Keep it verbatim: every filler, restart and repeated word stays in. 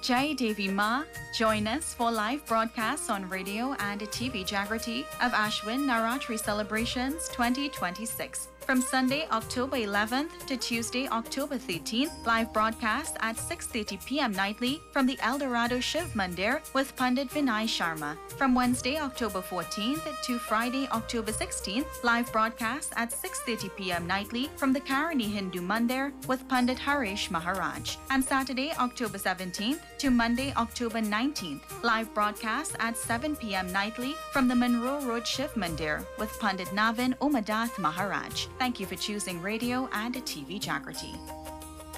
Jai Devi Ma. Join us for live broadcasts on radio and T V Jagrati of Ashwin Navratri Celebrations twenty twenty-six. From Sunday, October eleventh to Tuesday, October thirteenth, live broadcast at six thirty p.m. nightly from the Eldorado Shiv Mandir with Pandit Vinay Sharma. From Wednesday, October fourteenth to Friday, October sixteenth, live broadcast at six thirty p.m. nightly from the Karani Hindu Mandir with Pandit Harish Maharaj. And Saturday, October seventeenth to Monday, October nineteenth, live broadcast at seven p.m. nightly from the Monroe Road Shiv Mandir with Pandit Navin Umadath Maharaj. Thank you for choosing radio and T V Jagrati.